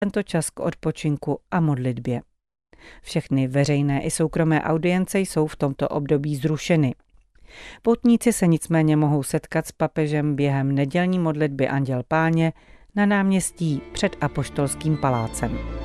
tento čas k odpočinku a modlitbě. Všechny veřejné i soukromé audience jsou v tomto období zrušeny. Poutníci se nicméně mohou setkat s papežem během nedělní modlitby Anděl Páně na náměstí před Apoštolským palácem.